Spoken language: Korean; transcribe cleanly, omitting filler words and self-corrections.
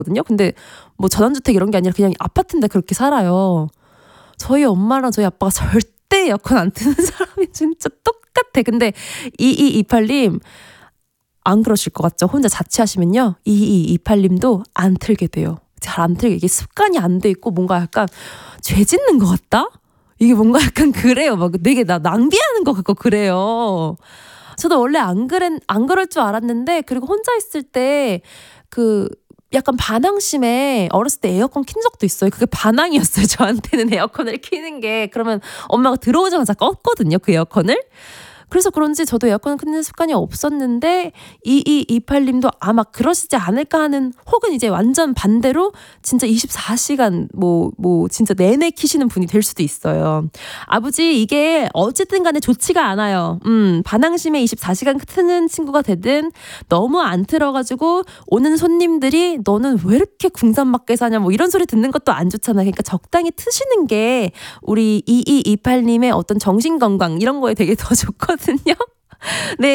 거든요. 근데 뭐 전원주택 이런 게 아니라 그냥 아파트인데 그렇게 살아요. 저희 엄마랑 저희 아빠가 절대 에어컨 안 트는 사람이 진짜 똑같아. 근데 2228님 안 그러실 것 같죠? 혼자 자취하시면요. 2228님도 안 틀게 돼요. 잘 안 틀게. 이게 습관이 안 돼 있고 뭔가 약간 죄 짓는 것 같다? 이게 뭔가 약간 그래요. 막 되게 나 낭비하는 것 같고 그래요. 저도 원래 안 그럴 줄 알았는데, 그리고 혼자 있을 때 그 약간 반항심에 어렸을 때 에어컨 킨 적도 있어요. 그게 반항이었어요. 저한테는 에어컨을 키는 게. 그러면 엄마가 들어오자마자 껐거든요. 그 에어컨을. 그래서 그런지 저도 에어컨을 끄는 습관이 없었는데 2228님도 아마 그러시지 않을까 하는, 혹은 이제 완전 반대로 진짜 24시간 뭐 진짜 내내 키시는 분이 될 수도 있어요. 아버지 이게 어쨌든 간에 좋지가 않아요. 반항심에 24시간 트는 친구가 되든 너무 안 틀어가지고 오는 손님들이 너는 왜 이렇게 궁산맞게 사냐 뭐 이런 소리 듣는 것도 안 좋잖아요. 그러니까 적당히 트시는 게 우리 2228님의 어떤 정신건강 이런 거에 되게 더 좋거든요. 네.